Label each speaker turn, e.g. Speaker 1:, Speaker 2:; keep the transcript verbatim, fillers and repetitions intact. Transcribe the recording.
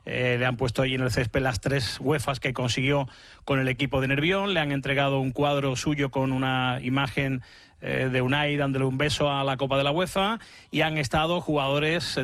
Speaker 1: eh, le han puesto ahí en el césped las tres UEFAs que consiguió con el equipo de Nervión, le han entregado un cuadro suyo con una imagen eh, de Unai dándole un beso a la Copa de la UEFA, y han estado jugadores